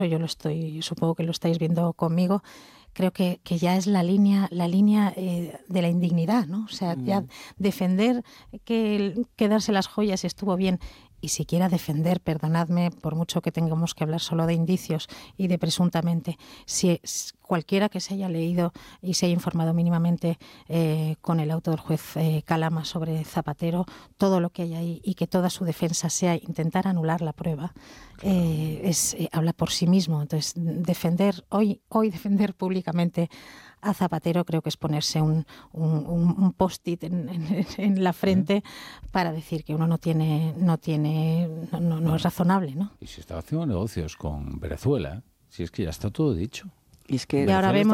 yo lo estoy, supongo que lo estáis viendo conmigo, creo que ya es la línea de la indignidad, ¿no? O sea, ya defender que darse las joyas estuvo bien, y siquiera defender, perdonadme, por mucho que tengamos que hablar solo de indicios y de presuntamente, si cualquiera que se haya leído y se haya informado mínimamente con el auto del juez Calama sobre Zapatero, todo lo que hay ahí, y que toda su defensa sea intentar anular la prueba, habla por sí mismo. Entonces, defender defender públicamente a Zapatero creo que es ponerse un post-it en la frente para decir que uno no es razonable, ¿no? Y si estaba haciendo negocios con Venezuela, si es que ya está todo dicho. Y ahora vemos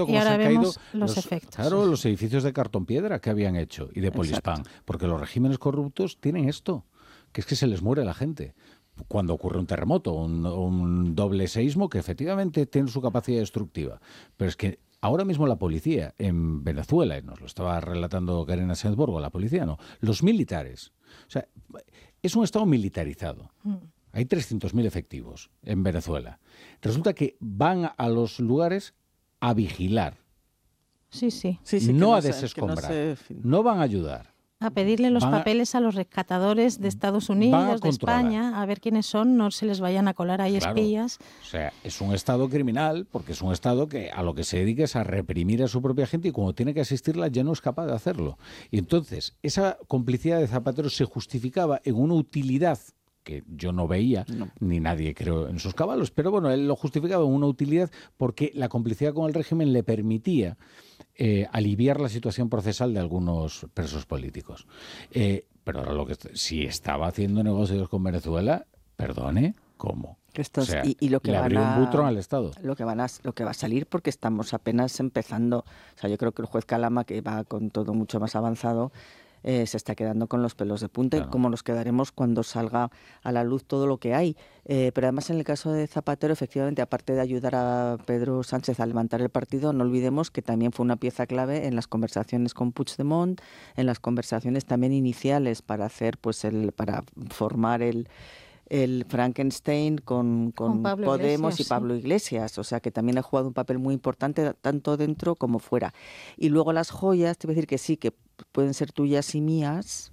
los efectos. Claro, los edificios de cartón piedra que habían hecho y de Polispán. Porque los regímenes corruptos tienen esto, que es que se les muere la gente. Cuando ocurre un terremoto, un doble seísmo que efectivamente tiene su capacidad destructiva. Pero es que ahora mismo la policía en Venezuela, y nos lo estaba relatando Karina Sanzborgo, la policía no, los militares. O sea, es un estado militarizado. Hay 300.000 efectivos en Venezuela. Resulta que van a los lugares a vigilar. Sí. No a desescombrar. No van a ayudar. A pedirle los papeles a los rescatadores de Estados Unidos, de España, a ver quiénes son, no se les vayan a colar ahí espías. O sea, es un Estado criminal, porque es un Estado que a lo que se dedica es a reprimir a su propia gente, y cuando tiene que asistirla ya no es capaz de hacerlo. Y entonces, esa complicidad de Zapatero se justificaba en una utilidad que yo no veía, ni nadie creo en sus caballos, pero bueno, él lo justificaba en una utilidad porque la complicidad con el régimen le permitía aliviar la situación procesal de algunos presos políticos. Pero ahora si estaba haciendo negocios con Venezuela, perdone, ¿cómo? Y lo que le abrió un butrón al Estado. Lo que va a salir, porque estamos apenas empezando. O sea, yo creo que el juez Calama, que va con todo mucho más avanzado, se está quedando con los pelos de punta, claro. Como nos quedaremos cuando salga a la luz todo lo que hay. Pero además, en el caso de Zapatero, efectivamente, aparte de ayudar a Pedro Sánchez a levantar el partido, no olvidemos que también fue una pieza clave en las conversaciones con Puigdemont, en las conversaciones también iniciales para para formar el Frankenstein con Podemos Iglesias, y Pablo Iglesias, o sea que también ha jugado un papel muy importante tanto dentro como fuera. Y luego las joyas, te voy a decir que sí, que pueden ser tuyas y mías.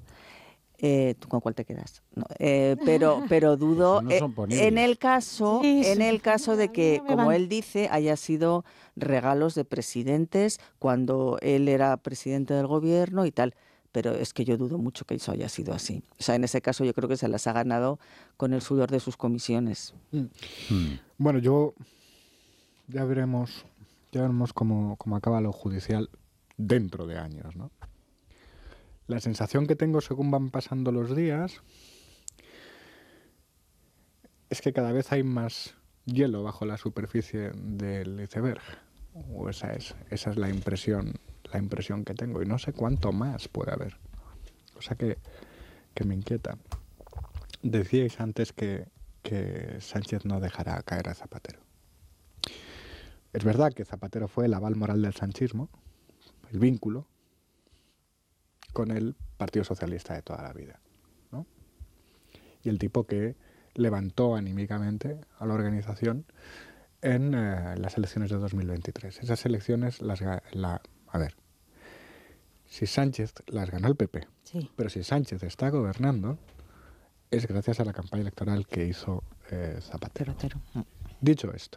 ¿Tú con cuál te quedas? No, pero dudo en el caso de que, como él dice, haya sido regalos de presidentes cuando él era presidente del gobierno y tal. Pero es que yo dudo mucho que eso haya sido así. O sea, en ese caso yo creo que se las ha ganado con el sudor de sus comisiones. Bueno, ya veremos cómo acaba lo judicial dentro de años, ¿no? La sensación que tengo según van pasando los días es que cada vez hay más hielo bajo la superficie del iceberg. O esa es la impresión que tengo, y no sé cuánto más puede haber, cosa que me inquieta. Decíais antes que Sánchez no dejará caer a Zapatero. Es verdad que Zapatero fue el aval moral del sanchismo, el vínculo con el Partido Socialista de toda la vida, ¿no? Y el tipo que levantó anímicamente a la organización en las elecciones de 2023. Esas elecciones si Sánchez las ganó el PP, sí. Pero si Sánchez está gobernando, es gracias a la campaña electoral que hizo Zapatero. Dicho esto,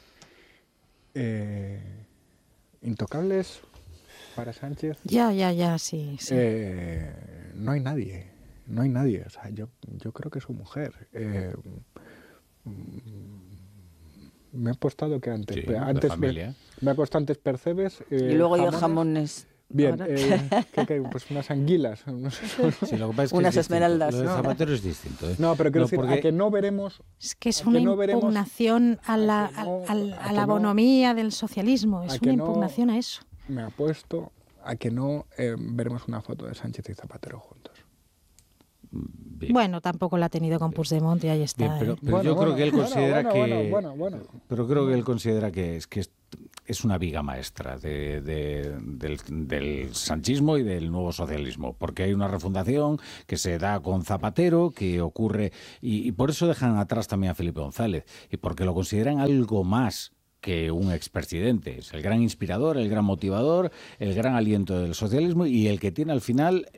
intocables para Sánchez. Ya, sí. No hay nadie. O sea, yo creo que su mujer. Me ha apostado que antes. Sí, antes me ha costado antes Percebes. Y luego hay jamones. Bien, pues unas anguilas. Sí, lo que pasa es que unas esmeraldas. Lo de Zapatero es distinto. No, pero quiero decir, a que no veremos. Es que es una impugnación a la bonomía del socialismo. Es una impugnación a eso. Me apuesto a que no veremos una foto de Sánchez y Zapatero juntos. Bien. Bueno, tampoco la ha tenido con Puigdemont y ahí está. Bien, pero yo creo que él considera Pero creo que él considera que es una viga maestra del sanchismo y del nuevo socialismo, porque hay una refundación que se da con Zapatero, que ocurre, y por eso dejan atrás también a Felipe González, y porque lo consideran algo más que un expresidente. Es el gran inspirador, el gran motivador, el gran aliento del socialismo y el que tiene al final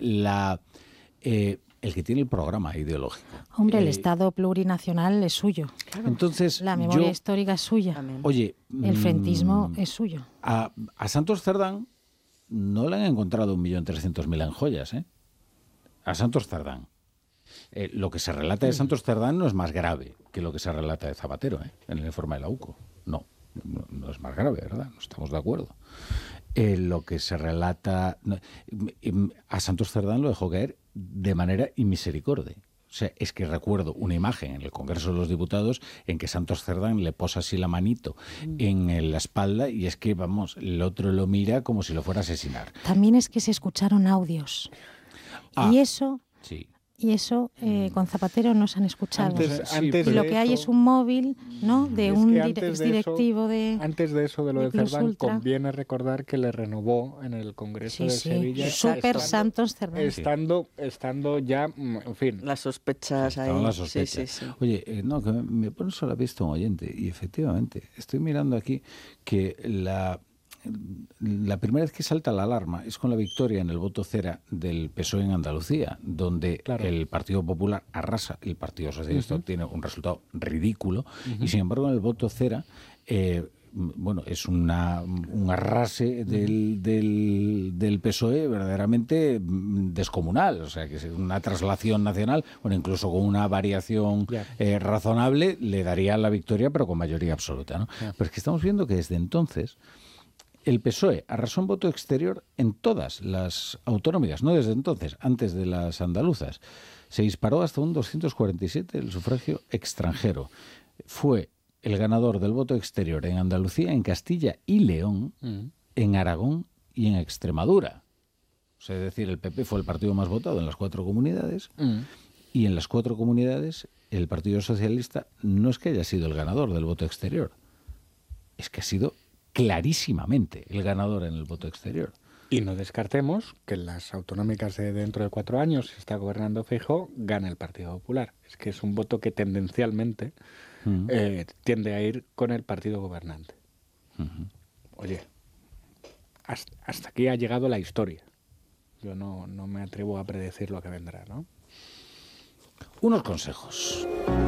el que tiene el programa ideológico. Hombre, el Estado plurinacional es suyo. Claro. Entonces, la memoria histórica es suya. También. Oye, el frentismo es suyo. A Santos Cerdán no le han encontrado 1.300.000 en joyas, ¿eh? A Santos Cerdán. Lo que se relata de Santos Cerdán no es más grave que lo que se relata de Zapatero, en el informe de la UCO. No es más grave, ¿verdad? No estamos de acuerdo. Lo que se relata... a Santos Cerdán lo dejó caer de manera inmisericordia. O sea, es que recuerdo una imagen en el Congreso de los Diputados en que Santos Cerdán le posa así la manito en la espalda y es que, vamos, el otro lo mira como si lo fuera a asesinar. También es que se escucharon audios. Y eso... Sí. Y eso con Zapatero no se han escuchado. Antes y lo que hay es un móvil, ¿no? De un directivo Antes de eso, de lo de Cerdán, Ultra. Conviene recordar que le renovó en el Congreso de Sevilla. Súper Santos Cerdán. Estando ya, en fin. Las sospechas ahí. Las sospechas. Sí. Oye, no, que me pone solo la vista un oyente. Y efectivamente, estoy mirando aquí que la primera vez que salta la alarma es con la victoria en el voto cera del PSOE en Andalucía, donde el Partido Popular arrasa, el Partido Socialista obtiene un resultado ridículo, y sin embargo en el voto cera es un arrase del PSOE verdaderamente descomunal, o sea que es una traslación nacional, incluso con una variación razonable le daría la victoria, pero con mayoría absoluta, ¿no? Pero es que estamos viendo que desde entonces el PSOE arrasó en voto exterior en todas las autonómicas, no desde entonces, antes de las andaluzas. Se disparó hasta un 247 el sufragio extranjero. Fue el ganador del voto exterior en Andalucía, en Castilla y León, en Aragón y en Extremadura. O sea, es decir, el PP fue el partido más votado en las 4 comunidades y en las 4 comunidades el Partido Socialista no es que haya sido el ganador del voto exterior, es que ha sido clarísimamente el ganador en el voto exterior. Y no descartemos que en las autonómicas de dentro de 4 años, si está gobernando Feijóo, gana el Partido Popular. Es que es un voto que tendencialmente tiende a ir con el partido gobernante. Oye, hasta aquí ha llegado la historia. Yo no me atrevo a predecir lo que vendrá, ¿no? Unos consejos.